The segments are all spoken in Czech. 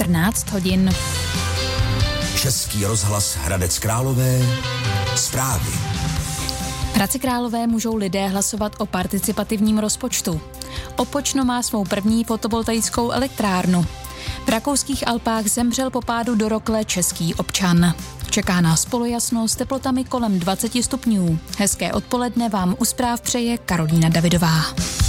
14 hodin. Český rozhlas Hradec Králové. Zprávy. V Hradci Králové můžou lidé hlasovat o participativním rozpočtu. Opočno má svou první fotovoltaickou elektrárnu. V rakouských Alpách zemřel po pádu do rokle český občan. Čeká nás polojasno s teplotami kolem 20 stupňů. Hezké odpoledne vám u zpráv přeje Karolína Davidová.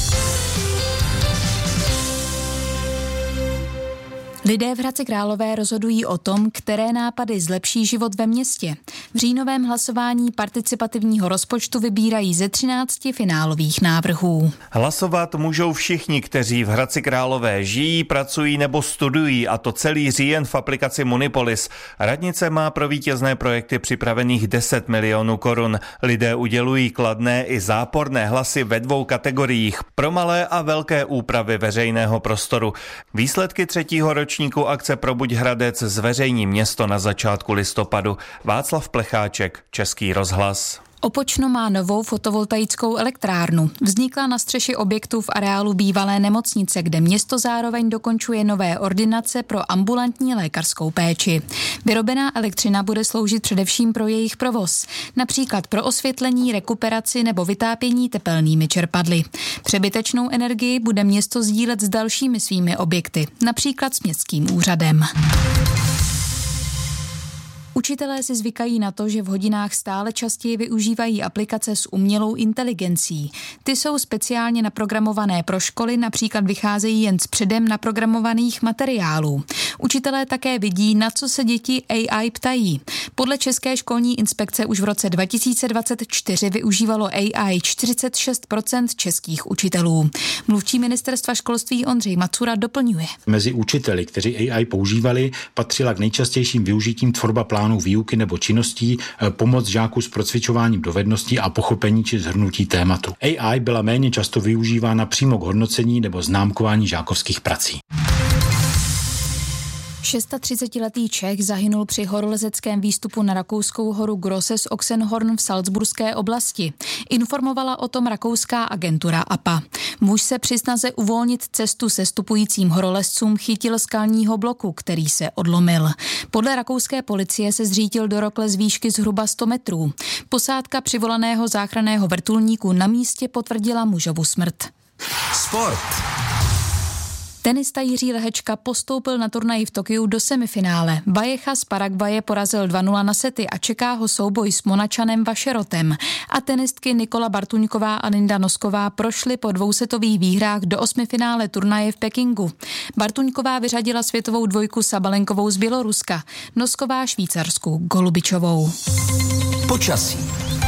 Lidé v Hradci Králové rozhodují o tom, které nápady zlepší život ve městě. V říjnovém hlasování participativního rozpočtu vybírají ze 13 finálových návrhů. Hlasovat můžou všichni, kteří v Hradci Králové žijí, pracují nebo studují, a to celý říjen v aplikaci Munipolis. Radnice má pro vítězné projekty připravených 10 milionů korun. Lidé udělují kladné i záporné hlasy ve 2 kategoriích: pro malé a velké úpravy veřejného prostoru. Výsledky 3. ročníku akce Probuď Hradec zveřejní město na začátku listopadu. Václav Plecháček, Český rozhlas. Opočno má novou fotovoltaickou elektrárnu. Vznikla na střeše objektu v areálu bývalé nemocnice, kde město zároveň dokončuje nové ordinace pro ambulantní lékařskou péči. Vyrobená elektřina bude sloužit především pro jejich provoz, například pro osvětlení, rekuperaci nebo vytápění tepelnými čerpadly. Přebytečnou energii bude město sdílet s dalšími svými objekty, například s městským úřadem. Učitelé si zvykají na to, že v hodinách stále častěji využívají aplikace s umělou inteligencí. Ty jsou speciálně naprogramované pro školy, například vycházejí jen z předem naprogramovaných materiálů. Učitelé také vidí, na co se děti AI ptají. Podle České školní inspekce už v roce 2024 využívalo AI 46% českých učitelů. Mluvčí ministerstva školství Ondřej Macura doplňuje. Mezi učiteli, kteří AI používali, patřila k nejčastějším využitím tvorba plánů výuky nebo činností, pomoc žáků s procvičováním dovedností a pochopení či shrnutí tématu. AI byla méně často využívána přímo k hodnocení nebo známkování žákovských prací. 36letý Čech zahynul při horolezeckém výstupu na rakouskou horu Grosses Oxenhorn v Salzburské oblasti. Informovala o tom rakouská agentura APA. Muž se při snaze uvolnit cestu sestupujícím horolezcům chytil skalního bloku, který se odlomil. Podle rakouské policie se zřítil do rokle z výšky zhruba 100 metrů. Posádka přivolaného záchranného vrtulníku na místě potvrdila mužovu smrt. Sport. Tenista Jiří Lehečka postoupil na turnaji v Tokiu do semifinále. Valleja z Paraguaje porazil 2-0 na sety a čeká ho souboj s Monačanem Vašerotem. A tenistky Nikola Bartuňková a Linda Nosková prošly po dvousetových výhrách do 8. finále turnaje v Pekingu. Bartuňková vyřadila světovou dvojku Sabalenkovou z Běloruska, Nosková Švýcarsku Golubičovou. Počasí.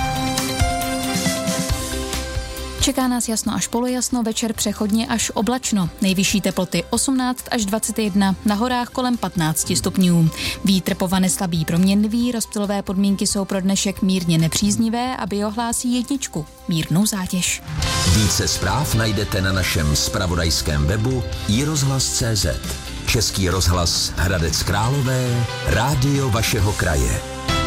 Čeká nás jasno až polojasno, večer přechodně až oblačno. Nejvyšší teploty 18 až 21, na horách kolem 15 stupňů. Vítr povane slabý proměnlivý, rozptylové podmínky jsou pro dnešek mírně nepříznivé a biohlásí 1, mírnou zátěž. Více zpráv najdete na našem zpravodajském webu iRozhlas.cz. Český rozhlas Hradec Králové, rádio vašeho kraje.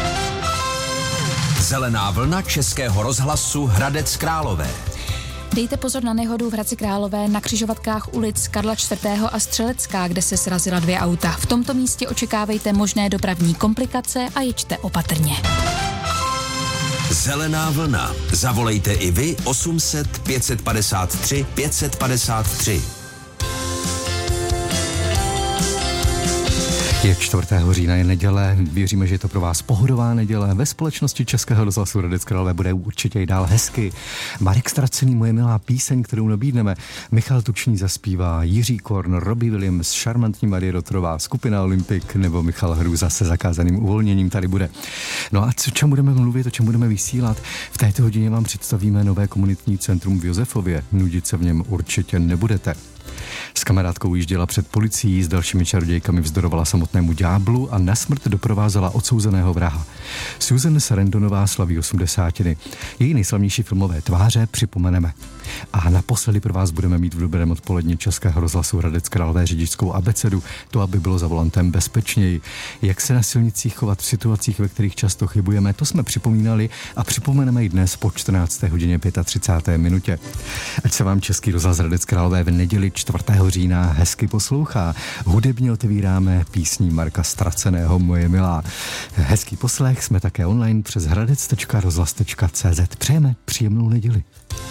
Zelená vlna Českého rozhlasu Hradec Králové. Dejte pozor na nehodu v Hradci Králové na křižovatkách ulic Karla IV. A Střelecká, kde se srazila 2 auta. V tomto místě očekávejte možné dopravní komplikace a jeďte opatrně. Zelená vlna. Zavolejte i vy 800 553 553. Je 4. října, je neděle, věříme, že je to pro vás pohodová neděle. Ve společnosti Českého rozhlasu Hradec Králové bude určitě i dál hezky. Marek Stracený, Moje milá píseň, kterou nabídneme. Michal Tučný zaspívá, Jiří Korn, Robbie Williams, šarmantní Marie Rotrová, skupina Olympik nebo Michal Hrůza se zakázaným uvolněním tady bude. No a o čem budeme mluvit, o čem budeme vysílat? V této hodině vám představíme nové komunitní centrum v Josefově. Nudit se v něm určitě nebudete. S kamarádkou jížděla před policií, s dalšími čarodějkami vzdorovala samotnému ďáblu a na smrt doprovázela odsouzeného vraha. Susan Sarandonová slaví 80. Její nejslavnější filmové tváře připomeneme. A naposledy pro vás budeme mít v dobrém odpoledni Českého rozhlasu Hradec Králové řidičskou abecedu, to, aby bylo za volantem bezpečněji. Jak se na silnicích chovat v situacích, ve kterých často chybujeme, to jsme připomínali a připomeneme i dnes po 14. hodině 35. minutě. Ať se vám Český rozhlas Hradec Králové v neděli 4. října hezky poslouchá. Hudebně otevíráme písní Marka Straceného Moje milá. Hezký poslech, jsme také online přes hradec.rozhlas.cz. Přejeme příjemnou neděli.